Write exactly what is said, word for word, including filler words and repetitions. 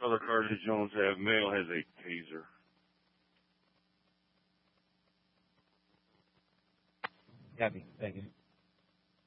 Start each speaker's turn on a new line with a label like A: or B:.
A: Brother Carter Jones have? Male has a taser.
B: Copy. Thank you.